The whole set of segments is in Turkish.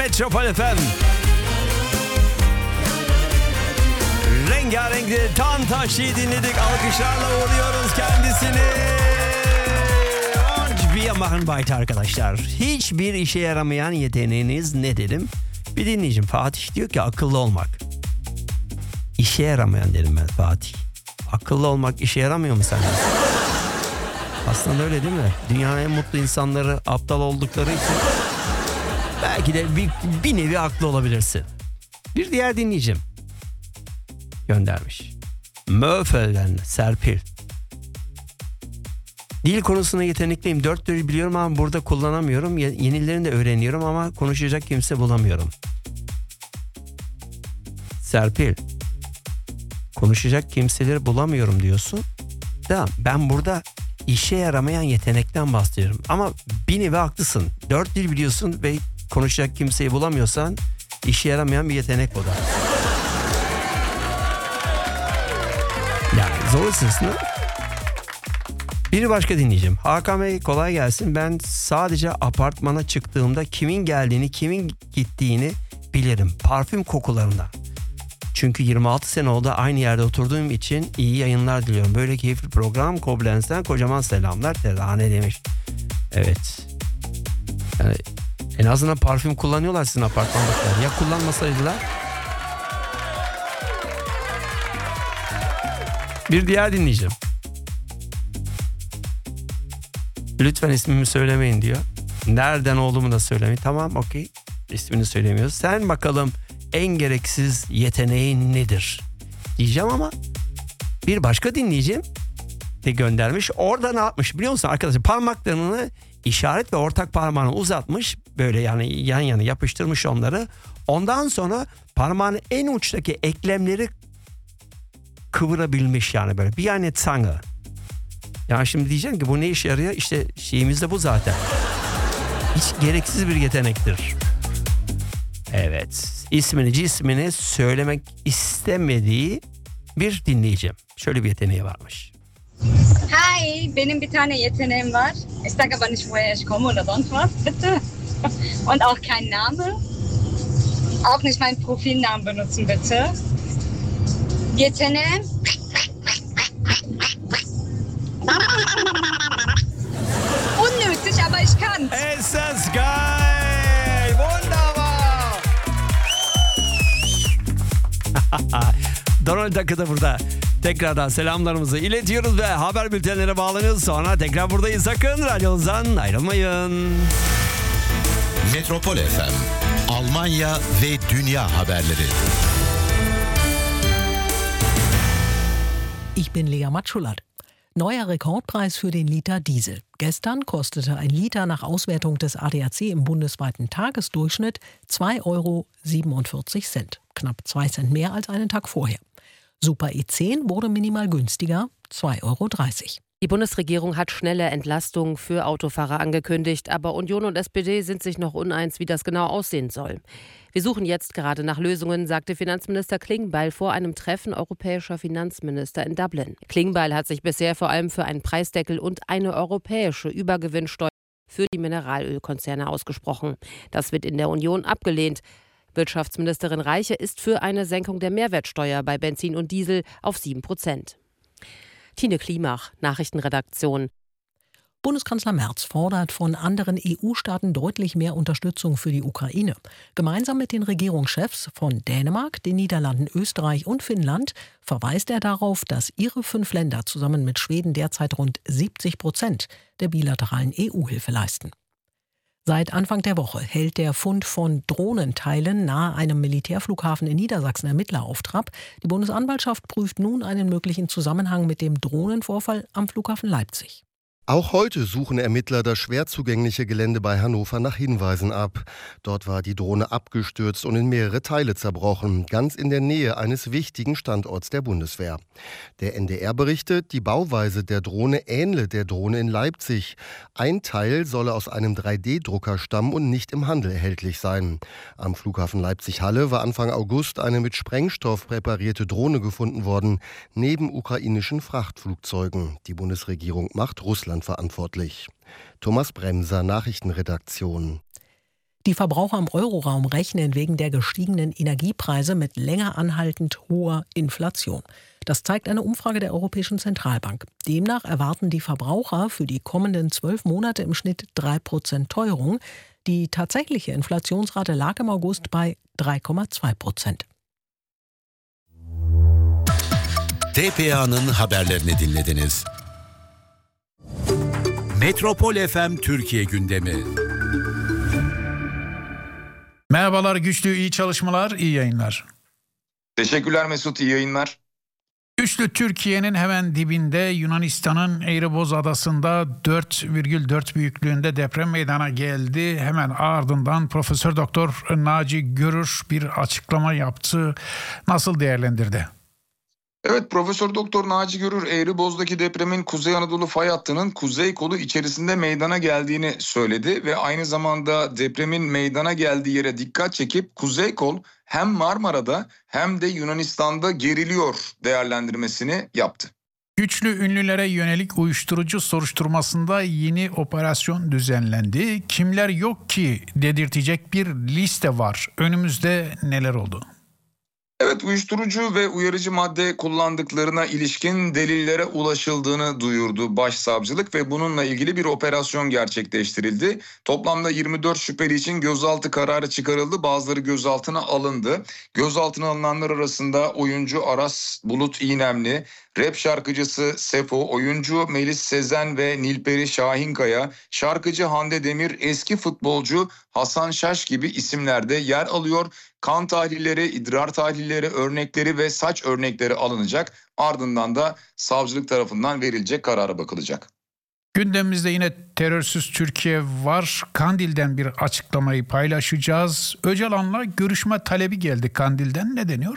Metropol FM. Rengarenkli Tantaş'ı dinledik. Alkışlarla uğurluyoruz kendisini. Wir machen weiter arkadaşlar. Hiçbir işe yaramayan yeteneğiniz ne dedim? Bir dinleyicim Fatih diyor ki akıllı olmak. İşe yaramayan dedim ben Fatih. Akıllı olmak işe yaramıyor mu sence? Aslında öyle değil mi? Dünyanın en mutlu insanları aptal oldukları için belki de bir nevi aklı olabilirsin. Bir diğer dinleyicim göndermiş. Möfel'den Serpil. Dil konusuna yetenekliyim. 4 dil biliyorum ama burada kullanamıyorum. Yenilerini de öğreniyorum ama konuşacak kimse bulamıyorum. Serpil. Konuşacak kimseleri bulamıyorum diyorsun. Tamam, ben burada işe yaramayan yetenekten bahsediyorum. Ama bir nevi haklısın. 4 dil biliyorsun ve konuşacak kimseyi bulamıyorsan işe yaramayan bir yetenek o da. Yani zor aslında. Bir başka dinleyeceğim. Hakan Bey kolay gelsin. Ben sadece apartmana çıktığımda kimin geldiğini, kimin gittiğini bilirim. Parfüm kokularından. Çünkü 26 sene oldu aynı yerde oturduğum için iyi yayınlar diliyorum. Böyle keyifli program. Koblenz'den kocaman selamlar. Terane demiş. Evet. Yani en azından parfüm kullanıyorlar sizin apartmandakiler. Ya kullanmasaydılar? Bir diğer dinleyeceğim. Lütfen ismimi söylemeyin diyor. Nereden olduğumu da söylemeyin. Tamam, okey. İsmini söylemiyoruz. Sen bakalım en gereksiz yeteneğin nedir? Diyeceğim ama bir başka dinleyicim de göndermiş. Orada ne yapmış biliyor musun arkadaşlar? Parmaklarını işaret ve ortak parmağını uzatmış. Böyle yani yan yana yapıştırmış onları. Ondan sonra parmağın en uçtaki eklemleri kıvırabilmiş yani böyle. Bir yani Zange. Yani şimdi diyeceğim ki bu ne işe yarıyor? İşte şeyimiz de bu zaten. Hiç gereksiz bir yetenektir. Evet. İsmini cismini söylemek istemediği bir dinleyicim. Şöyle bir yeteneği varmış. Hi, benim bir tane yeteneğim var. Ich sage aber nicht, woher ich komme oder sonst was, bitte. Und auch kein Name. Auch nicht mein Profilnamen benutzen, bitte. Yeteneğim... Unnötig, aber ich kann's. Es ist geil! Wunderbar! Donald Duck'ı da burada. Tekrardan selamlarımızı iletiyoruz ve haber bültenlere bağlanıyoruz. Sonra tekrar buradayız. Sakın radyonuzdan ayrılmayın. Metropol FM, Almanya ve dünya haberleri. Ich bin Lea Matschulat. Neuer Rekordpreis für den Liter Diesel. Gestern kostete ein Liter nach Auswertung des ADAC im bundesweiten Tagesdurchschnitt 2,47 €. Knapp 2 Cent mehr als einen Tag vorher. Super E10 wurde minimal günstiger, 2,30 €. Die Bundesregierung hat schnelle Entlastungen für Autofahrer angekündigt, aber Union und SPD sind sich noch uneins, wie das genau aussehen soll. Wir suchen jetzt gerade nach Lösungen, sagte Finanzminister Klingbeil vor einem Treffen europäischer Finanzminister in Dublin. Klingbeil hat sich bisher vor allem für einen Preisdeckel und eine europäische Übergewinnsteuer für die Mineralölkonzerne ausgesprochen. Das wird in der Union abgelehnt. Wirtschaftsministerin Reiche ist für eine Senkung der Mehrwertsteuer bei Benzin und Diesel auf 7%. Tine Klimach, Nachrichtenredaktion. Bundeskanzler Merz fordert von anderen EU-Staaten deutlich mehr Unterstützung für die Ukraine. Gemeinsam mit den Regierungschefs von Dänemark, den Niederlanden, Österreich und Finnland verweist er darauf, dass ihre 5 Länder zusammen mit Schweden derzeit rund 70% der bilateralen EU-Hilfe leisten. Seit Anfang der Woche hält der Fund von Drohnenteilen nahe einem Militärflughafen in Niedersachsen Ermittler auf Trab. Die Bundesanwaltschaft prüft nun einen möglichen Zusammenhang mit dem Drohnenvorfall am Flughafen Leipzig. Auch heute suchen Ermittler das schwer zugängliche Gelände bei Hannover nach Hinweisen ab. Dort war die Drohne abgestürzt und in mehrere Teile zerbrochen, ganz in der Nähe eines wichtigen Standorts der Bundeswehr. Der NDR berichtet, die Bauweise der Drohne ähnle der Drohne in Leipzig. Ein Teil solle aus einem 3D-Drucker stammen und nicht im Handel erhältlich sein. Am Flughafen Leipzig-Halle war Anfang August eine mit Sprengstoff präparierte Drohne gefunden worden, neben ukrainischen Frachtflugzeugen. Die Bundesregierung macht Russland verantwortlich. Thomas Bremser, Nachrichtenredaktion. Die Verbraucher im Euroraum rechnen wegen der gestiegenen Energiepreise mit länger anhaltend hoher Inflation. Das zeigt eine Umfrage der Europäischen Zentralbank. Demnach erwarten die Verbraucher für die kommenden 12 Monate im Schnitt 3% Teuerung. Die tatsächliche Inflationsrate lag im August bei 3,2%. TPA'nın haberlerini dinlediniz. Metropol FM Türkiye gündemi. Merhabalar Güçlü, iyi çalışmalar, iyi yayınlar. Teşekkürler Mesut, iyi yayınlar. Güçlü, Türkiye'nin hemen dibinde Yunanistan'ın Eiriboz adasında 4,4 büyüklüğünde deprem meydana geldi. Hemen ardından Profesör Doktor Naci Görür bir açıklama yaptı. Nasıl değerlendirdi? Evet, Profesör Doktor Naci Görür Eiriboz'daki depremin Kuzey Anadolu fay hattının kuzey kolu içerisinde meydana geldiğini söyledi ve aynı zamanda depremin meydana geldiği yere dikkat çekip kuzey kol hem Marmara'da hem de Yunanistan'da geriliyor değerlendirmesini yaptı. Güçlü, ünlülere yönelik uyuşturucu soruşturmasında yeni operasyon düzenlendi. Kimler yok ki dedirtecek bir liste var. Önümüzde neler oldu? Evet, uyuşturucu ve uyarıcı madde kullandıklarına ilişkin delillere ulaşıldığını duyurdu Başsavcılık ve bununla ilgili bir operasyon gerçekleştirildi. Toplamda 24 şüpheli için gözaltı kararı çıkarıldı. Bazıları gözaltına alındı. Gözaltına alınanlar arasında oyuncu Aras Bulut İynemli, rap şarkıcısı Sefo, oyuncu Melis Sezen ve Nilperi Şahinkaya, şarkıcı Hande Demir, eski futbolcu Hasan Şaş gibi isimler de yer alıyor. Kan tahlilleri, idrar tahlilleri, örnekleri ve saç örnekleri alınacak. Ardından da savcılık tarafından verilecek karara bakılacak. Gündemimizde yine terörsüz Türkiye var. Kandil'den bir açıklamayı paylaşacağız. Öcalan'la görüşme talebi geldi Kandil'den. Ne deniyor?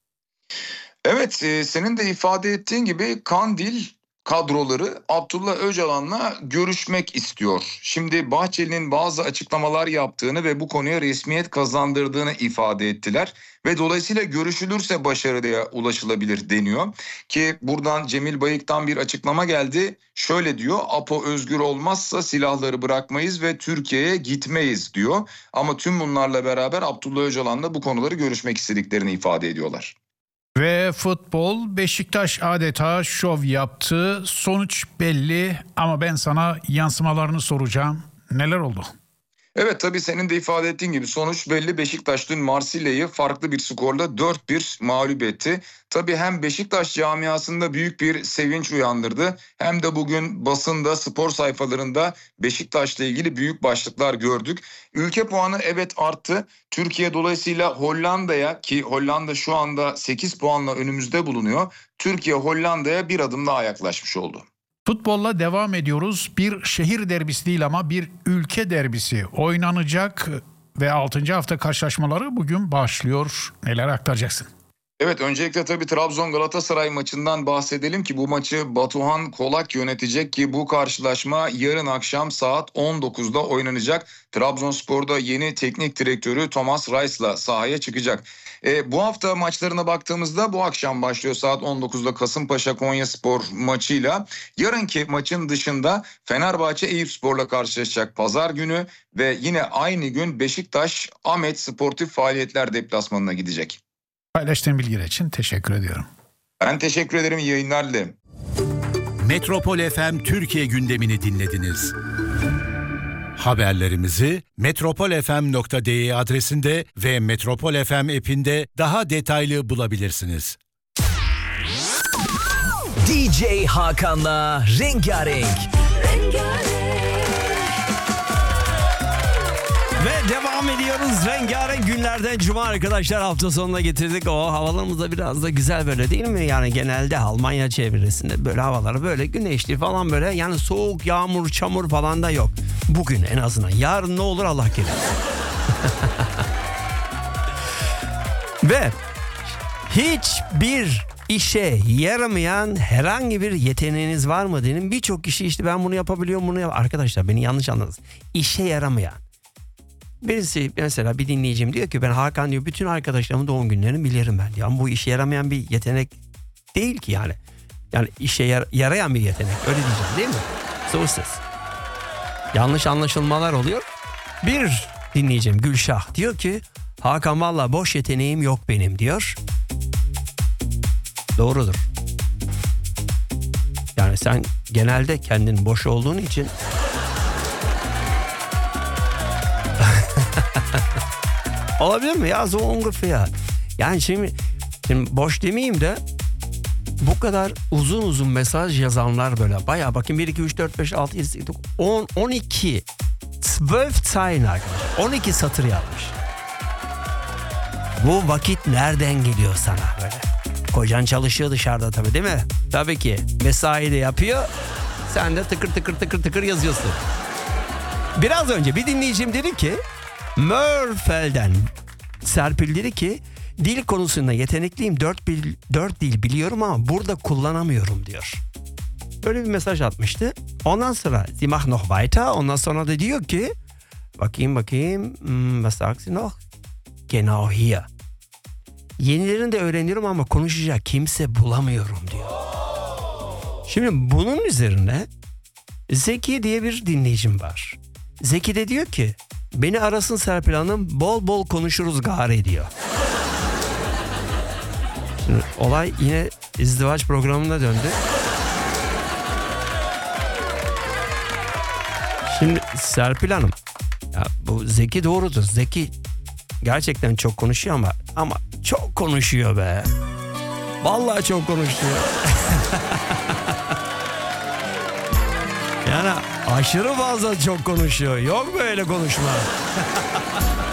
Evet, senin de ifade ettiğin gibi Kandil kadroları Abdullah Öcalan'la görüşmek istiyor. Şimdi Bahçeli'nin bazı açıklamalar yaptığını ve bu konuya resmiyet kazandırdığını ifade ettiler. Ve dolayısıyla görüşülürse başarıya ulaşılabilir deniyor. Ki buradan Cemil Bayık'tan bir açıklama geldi. Şöyle diyor: APO özgür olmazsa silahları bırakmayız ve Türkiye'ye gitmeyiz diyor. Ama tüm bunlarla beraber Abdullah Öcalan'la bu konuları görüşmek istediklerini ifade ediyorlar. Ve futbol, Beşiktaş adeta şov yaptı. Sonuç belli ama ben sana yansımalarını soracağım. Neler oldu? Evet, tabii senin de ifade ettiğin gibi sonuç belli. Beşiktaş dün Marsilya'yı farklı bir skorla 4-1 mağlup etti. Tabii hem Beşiktaş camiasında büyük bir sevinç uyandırdı hem de bugün basında, spor sayfalarında Beşiktaş'la ilgili büyük başlıklar gördük. Ülke puanı evet arttı. Türkiye dolayısıyla Hollanda'ya, ki Hollanda şu anda 8 puanla önümüzde bulunuyor. Türkiye Hollanda'ya bir adım daha yaklaşmış oldu. Futbolla devam ediyoruz. Bir şehir derbisi değil ama bir ülke derbisi oynanacak ve 6. hafta karşılaşmaları bugün başlıyor. Neler aktaracaksın? Evet, öncelikle tabii Trabzon Galatasaray maçından bahsedelim ki bu maçı Batuhan Kolak yönetecek ki bu karşılaşma yarın akşam saat 19'da oynanacak. Trabzonspor'da yeni teknik direktörü Thomas Reis'la sahaya çıkacak. Bu hafta maçlarına baktığımızda bu akşam başlıyor saat 19'da Kasımpaşa Konyaspor maçıyla. Yarınki maçın dışında Fenerbahçe Eyüpspor'la karşılaşacak pazar günü ve yine aynı gün Beşiktaş Ahmet Sportif Faaliyetler deplasmanına gidecek. Paylaştığın bilgiler için teşekkür ediyorum. Ben teşekkür ederim. İyi yayınlar dilerim. Metropol FM Türkiye gündemini dinlediniz. Haberlerimizi metropolfm.de adresinde ve Metropol FM app'inde daha detaylı bulabilirsiniz. DJ Hakan'la Rengarenk. Ve devam ediyoruz. Rengarenk günlerden cuma arkadaşlar, hafta sonuna getirdik. O havalarımız da biraz da güzel böyle değil mi? Yani genelde Almanya çevresinde böyle havalar böyle güneşli falan böyle. Yani soğuk, yağmur, çamur falan da yok. Bugün en azından. Yarın ne olur Allah kerim. Ve hiçbir işe yaramayan herhangi bir yeteneğiniz var mı dedim. Birçok kişi işte ben bunu yapabiliyorum, bunu Arkadaşlar beni yanlış anladınız. İşe yaramayan. Birisi mesela bir dinleyicim diyor ki ben Hakan diyor bütün arkadaşlarımın doğum günlerini bilirim ben diyor. Ama bu işe yaramayan bir yetenek değil ki yani. Yani işe yarayan bir yetenek, öyle diyeceğim değil mi? So yanlış anlaşılmalar oluyor. Bir dinleyicim Gülşah diyor ki Hakan valla boş yeteneğim yok benim diyor. Doğrudur. Yani sen genelde kendin boş olduğun için olabilir mi ya? So ungefähr. Yani şimdi boş demeyeyim de bu kadar uzun mesaj yazanlar böyle bayağı bakın 1, 2, 3, 4, 5, 6, 7, 8, 9, 10, 12 12 Zeilen arkadaşlar. 12 satır yazmış. Bu vakit nereden geliyor sana böyle? Kocan çalışıyor dışarıda tabii değil mi? Tabii ki. Mesai de yapıyor. Sen de tıkır yazıyorsun. Biraz önce bir dinleyicim dedi ki Mörfel'den Serpil dedi ki dil konusunda yetenekliyim. 4 dil biliyorum ama burada kullanamıyorum diyor. Böyle bir mesaj atmıştı. Ondan sonra sie macht noch weiter. Ondan sonra da diyor ki bakayım. Was sagt sie noch? Genau hier. Yenilerini de öğreniyorum ama konuşacak kimse bulamıyorum diyor. Şimdi bunun üzerine Zeki diye bir dinleyicim var. Zeki de diyor ki beni arasın Serpil Hanım bol bol konuşuruz gari diyor. Şimdi olay yine izdivaç programına döndü. Şimdi Serpil Hanım ya bu Zeki doğrudur. Zeki gerçekten çok konuşuyor ama çok konuşuyor be. Vallahi çok konuşuyor. Yani aşırı fazla çok konuşuyor. Yok böyle konuşma.